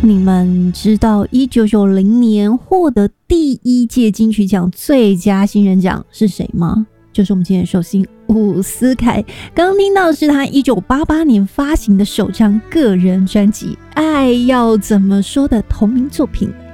你们知道1990年获得第1届金曲奖最佳新人奖是谁吗？就是我们今天的寿星伍思凯。刚听到的是他1988年发行的首张个人专辑《爱要怎么说》的同名作品。